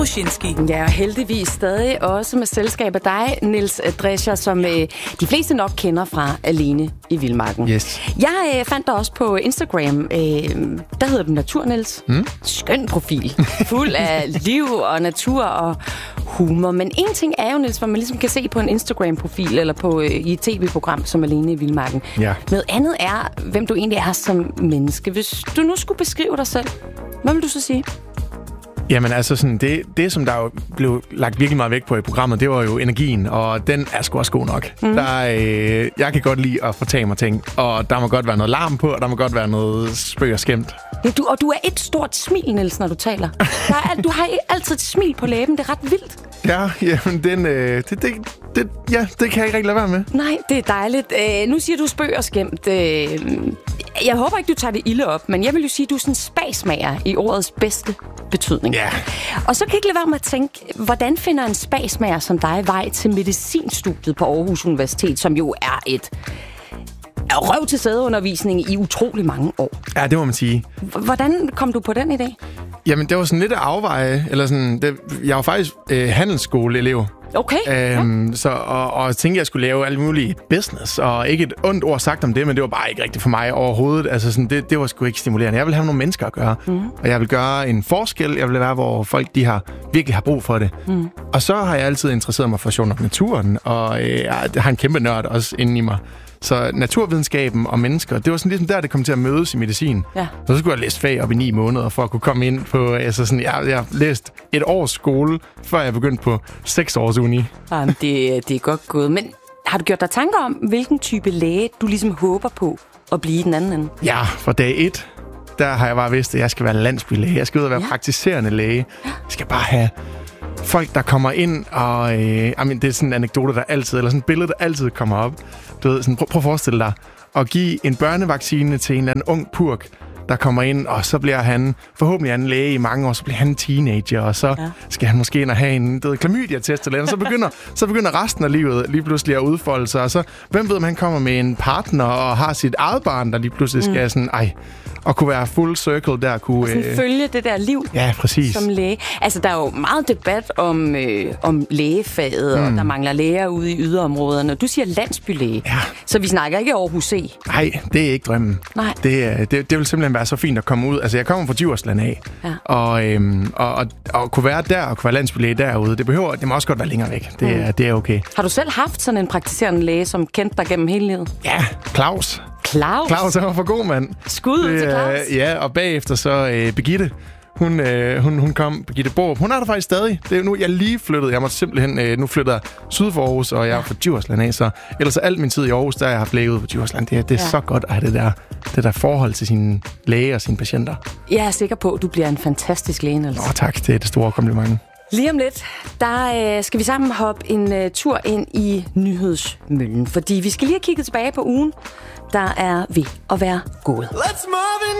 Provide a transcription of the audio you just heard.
Ja, og heldigvis stadig også med selskab af dig, Niels Drescher, som de fleste nok kender fra Alene i Vildmarken. Yes. Jeg fandt dig også på Instagram. Der hedder du Natur, Niels. Skøn profil. Fuld af liv og natur og humor. Men en ting er jo, Niels, hvor man ligesom kan se på en Instagram-profil eller på i et tv-program som Alene i Vildmarken. Ja. Noget andet er, hvem du egentlig er som menneske. Hvis du nu skulle beskrive dig selv, hvad vil du så sige? Jamen altså sådan, det som der jo blev lagt virkelig meget vægt på i programmet, det var jo energien, og den er sgu også god nok. Jeg kan godt lide at fortage mig ting, og der må godt være noget larm på, og der må godt være noget spøg og skæmt. Ja, du er et stort smil, Niels, når du taler. Du har altid et smil på læben, det er ret vildt. Ja, jamen det kan jeg ikke rigtig lade være med. Nej, det er dejligt. Nu siger du spøg og skæmt. Jeg håber ikke, du tager det ilde op, men jeg vil jo sige, at du er sådan en spasmager i ordets bedste betydning. Ja. Og så kan jeg ikke lade være med at tænke, hvordan finder en spasmager som dig vej til medicinstudiet på Aarhus Universitet, som jo er et røv til sædeundervisning i utrolig mange år? Ja, det må man sige. Hvordan kom du på den idé? Jamen, det var sådan lidt at afveje, eller sådan, jeg var faktisk handelsskoleelev. Okay. Og jeg tænkte, jeg skulle lave alt muligt business, og ikke et ondt ord sagt om det, men det var bare ikke rigtigt for mig overhovedet. Altså sådan, det var sgu ikke stimulerende. Jeg vil have nogle mennesker at gøre, og jeg vil gøre en forskel. Jeg vil være, hvor folk virkelig har brug for det. Og så har jeg altid interesseret mig for sjovt naturen, og jeg har en kæmpe nørd også inde i mig. Så naturvidenskaben og mennesker, det var sådan ligesom der, det kom til at mødes i medicin. Ja. Og så skulle jeg læse fag op i 9 måneder for at kunne komme ind på... Altså sådan, jeg læste 1 års skole, før jeg begyndte på 6 års uni. Jamen, det er godt gået. Men har du gjort dig tanker om, hvilken type læge du ligesom håber på at blive i den anden ende? Ja, fra dag 1, der har jeg bare vidst, at jeg skal være landsbylæge. Jeg skal ud og være praktiserende læge. Jeg skal bare have folk, der kommer ind, og det er sådan en anekdote, der altid, eller sådan et billede, der altid kommer op. Du ved, sådan, prøv at forestille dig at give en børnevaccine til en eller anden ung purk, der kommer ind, og så bliver han forhåbentlig en læge i mange år, så bliver han en teenager, og så skal han måske ind og have en klamydia-test eller andet, så begynder resten af livet lige pludselig at udfolde sig, og så, hvem ved, om han kommer med en partner og har sit eget barn, der lige pludselig skal sådan, og kunne være full circle der, kunne... sådan følge det der liv, ja, præcis, som læge. Altså, der er jo meget debat om lægefaget, og der mangler læger ude i yderområderne. Du siger landsbylæge, så vi snakker ikke Aarhus C. Nej, det er ikke drømmen. Nej. Det vil simpelthen være så fint at komme ud. Altså, jeg kommer fra Djursland af, og kunne være der, og kunne være landsbylæge derude, det må også godt være længere væk. Det er okay. Har du selv haft sådan en praktiserende læge, som kendte dig gennem hele livet? Ja, Claus, han var for god, mand. Skud til Claus. Ja, og bagefter så Birgitte. Hun kom, Birgitte Borup. Hun er der faktisk stadig. Det er nu, jeg lige flyttede. Jeg måtte simpelthen, nu flytter jeg syd for Aarhus, og jeg er fra Djursland af, så ellers al min tid i Aarhus, der har jeg haft læge ude på Djursland. Det er så godt at have det der forhold til sine læger og sine patienter. Jeg er sikker på, at du bliver en fantastisk læge, Niels. Tak, det er det store kompliment. Lige om lidt, der skal vi sammen hoppe en tur ind i nyhedsmøllen, fordi vi skal lige have kigget tilbage på ugen, der er ved at være gået.